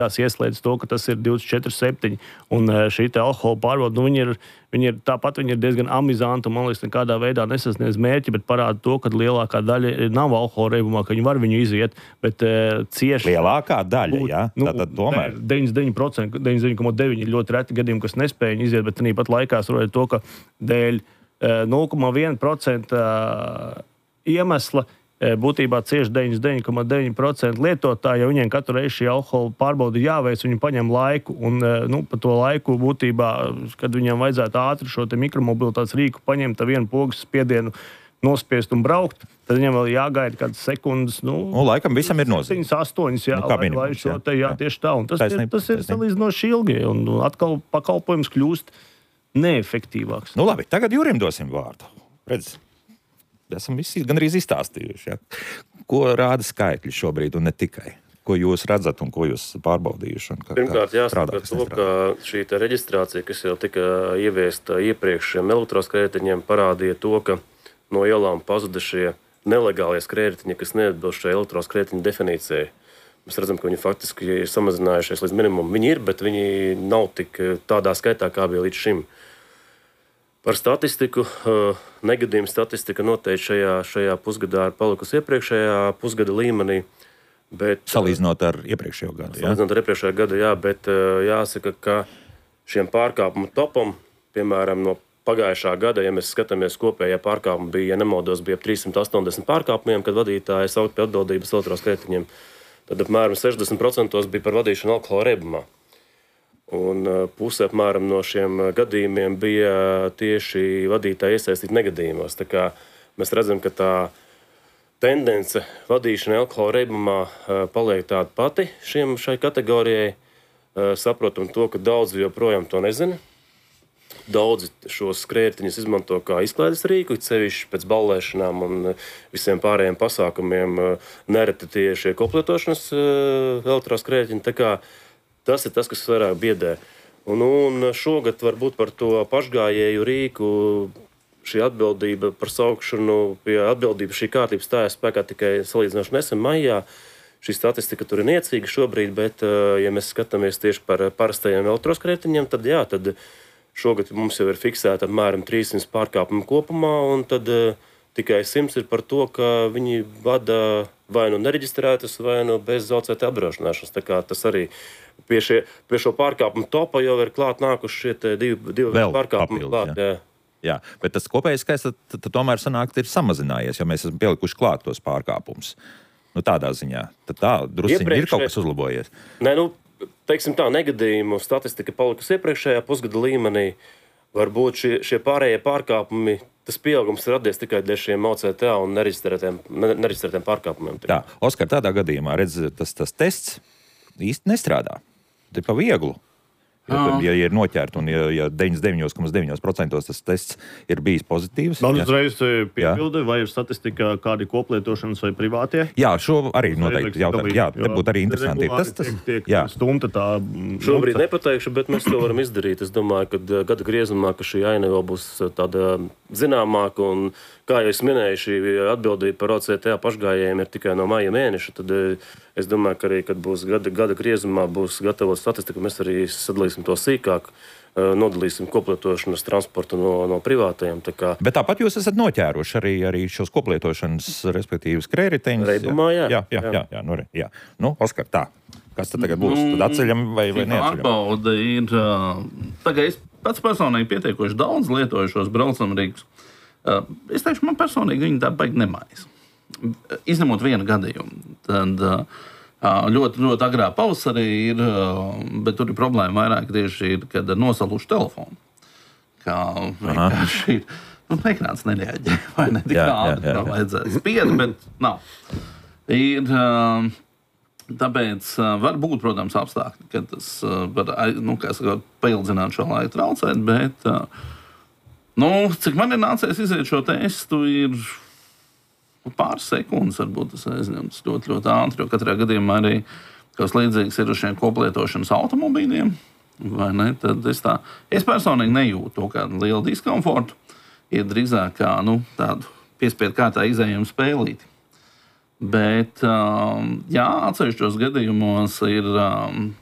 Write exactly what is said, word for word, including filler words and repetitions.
tās ieslēdz to, ka tas ir divdesmit četri septiņi, un šī te alkohola pārbauda, nu, viņi ir, viņi ir, tāpat viņi ir diezgan amizanti, un, man liekas, nekādā veidā nesasniedz mērķi, bet parāda to, ka lielākā daļa nav alkohola reibumā, ka viņi var viņu iziet, bet uh, cieši... Lielākā daļa, būt, jā? Nu, Tātad tomēr... deviņdesmit deviņi procenti, deviņdesmit deviņi komats deviņi ir ļoti reti gadījumi, kas nespēja viņu iziet, bet tāpat laikā saprot to, ka dēļ uh, nulle komats viens procents uh, iemesla būtībā cieši deviņdesmit deviņi komats deviņi procenti lietotāji, ja viņiem katru reizi šī alkohola pārbauda jāveic, viņi paņem laiku, un nu, pa to laiku būtībā, kad viņiem vajadzētu ātri šo te mikromobilitātes rīku paņemt, tā vienu pogas spiedienu nospiest un braukt, tad viņiem vēl jāgaida kādas sekundes, nu... Nu, laikam visam ir nozīme. septiņas, astoņas, jā, nu, lai, lai šo te, jā, jā. tieši tā, un tas taisnība, ir, tas ir taisnība. salīdzinoši ilgi, un atkal pakalpojums kļūst neefektīvāks. Nu, labi, tagad Jurim dosim vārdu. Redz. Esam visi gan arī izstāstījuši, ja? Ko rāda skaitļi šobrīd un ne tikai. Ko jūs redzat un ko jūs pārbaudījuši? Un kā, Pirmkārt, jāsaka to, ka šī reģistrācija, kas jau tika ieviesta iepriekšējiem elektroskrējētiņiem, parādīja to, ka no ielām pazuda šie nelegālie skrējētiņi, kas neatbilst šai elektroskrējētiņu definīcijai. Mēs redzam, ka viņi faktiski ir samazinājušies līdz minimumam. Viņi ir, bet viņi nav tik tādā skaitā, kā bija līdz šim. Par statistiku, negadījumu statistika noteikti šajā, šajā pusgadā ir palikusi iepriekšējā pusgada līmenī. Bet, salīdzinot ar iepriekšējo gadu. Salīdzinot ar iepriekšējo gadu, jā, bet jāsaka, ka šiem pārkāpumu topam, piemēram, no pagājušā gada, ja mēs skatāmies kopējā pārkāpuma, bija, ja nemaldos, bija ap trīssimt astoņdesmit pārkāpumiem, kad vadītāji saukt pie atbildības elektroskrējētiņiem, tad apmēram sešdesmit procenti bija par vadīšanu alkohola reibumā. Un puse apmēram no šiem gadījumiem bija tieši vadītāji iesaistīti negadījumos. Tā kā mēs redzam, ka tā tendence vadīšana alkohola reibumā paliek tāda pati šiem, šai kategorijai. Saprotam to, ka daudzi joprojām to nezina. Daudzi šos skrējētiņus izmanto kā izklaides rīku, sevišķi pēc ballēšanām un visiem pārējiem pasākumiem nereti tie šie koplietošanas elektroskrējētiņi. Tā kā tas ir tas, kas vairāk biedē. Un, un šogad varbūt par to pašgājēju rīku šī atbildība par saukšanu pie atbildības šī kārtības stājās spēkā tikai salīdzinoši nesen maijā. Šī statistika tur ir niecīga šobrīd, bet, ja mēs skatāmies tieši par parastajiem elektroskrējētiņiem, tad jā, tad šogad mums jau ir fiksēta apmēram trīssimt pārkāpumu kopumā, un tad tikai simts ir par to, ka viņi vada vai nu nereģistrētas, vai nu bez zaucēta apdrošināšanas. Tā kā tas arī pie, šie, pie šo pārkāpumu topa jau ir klāt nākuši šie divi, divi pārkāpumi klāt. Jā. Jā, bet tas kopējais skaits tad, tad, tad tomēr sanāk ir samazinājies, jo mēs esam pielikuši klāt tos pārkāpumus. Nu, tādā ziņā. Tad tā, drusciņi Iepriekšē... ir kaut kas uzlabojies. Nē, nu, teiksim tā, negadījumu statistika palikusi iepriekšējā pusgada līmenī. Varbūt šie, šie pārējie pārkāpumi, tas pieaugums radies tikai dēļ šiem O C T A un nereģistrētiem, nereģistrētiem pārkāpumiem. Tā, Oskar, tādā gadījumā, redz, tas, tas tests īsti nestrādā. Tas ir pa vieglu. Ja, ja ir noķert un ja, ja deviņdesmit deviņi komats deviņi procenti tas tests ir bijis pozitīvs. Man uzreiz piebilde, vai ir statistika kādi koplietošanas vai privātie? Jā, šo arī noteikti jautāt. Jā, te būtu arī interesanti. Tas, tas, tiek, tiek stumta tā... Šobrīd numta. Nepateikšu, bet mēs to varam izdarīt. Es domāju, ka gada griezumā, ka šī aina vēl būs tāda zināmāka un, kā jau es minēju, šī atbildība par O C T A pašgājējiem ir tikai no maija mēneša. Tad es domāju, ka arī, kad būs gada, gada griezumā, būs gatavot statistika, mēs arī sadalīsim to sīkāk, nodalīsim koplietošanas transportu no, no privātajiem. Tā kā... Bet tāpat jūs esat noķēruši arī, arī šos koplietošanas, respektīvi skrējētiņus. Reibumā, jā. Jā, jā, jā, jā, jā, nu, jā. Nu, Oskar, tā. Kas tad tagad būs? Tad atceļam vai, vai neatceļam? Atbaude ir... Tagad es pats personīgi pietiekoši daudz lietoju šos braucamrīkus. Es teikšu, man personīgi viņi tā baigi nemājas. Izņemot vienu gadījumu. Tad... Ļoti, ļoti agrā pavasarī ir, bet tur ir problēma vairāk tieši ir, kad nosaluši telefonu. Kā vienkārši ir, nu, ekrāns nereaģē, vai ne tik ātri, kā vajadzētu spied, bet nav. Ir, tāpēc var būt, protams, apstākļi, ka tas var, nu, kā saka, paildzināt šo laiku traucēt, bet, nu, cik man ir nācies iziet šo testu, ir... pāris sekundes varbūt tas aizņemts ļoti, ļoti ātri, jo katrā gadījumā arī kas līdzīgs ir uz šiem koplietošanas automobīļiem, vai ne, tad es tā, es personīgi nejūtu to kādu lielu diskomfortu, ir drīzāk kā, nu, tādu piespiedu kārtā izējumu spēlīti. Bet, um, jā, atsevišķos gadījumos ir um,